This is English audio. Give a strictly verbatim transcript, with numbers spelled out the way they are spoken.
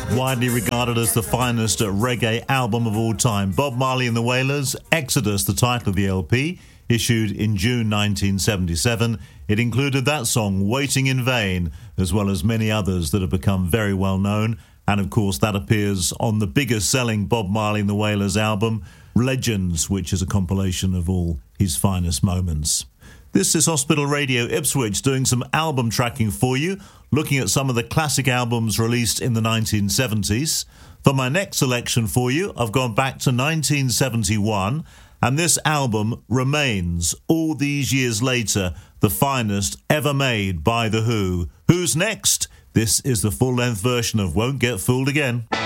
Widely regarded as the finest reggae album of all time, Bob Marley and the Wailers, Exodus, the title of the L P, issued in June nineteen seventy-seven. It included that song, Waiting in Vain, as well as many others that have become very well known. And of course, that appears on the biggest selling Bob Marley and the Wailers album, Legends, which is a compilation of all his finest moments. This is Hospital Radio Ipswich doing some album tracking for you, looking at some of the classic albums released in the nineteen seventies. For my next selection for you, I've gone back to nineteen seventy-one, and this album remains, all these years later, the finest ever made by The Who. Who's next? This is the full-length version of Won't Get Fooled Again.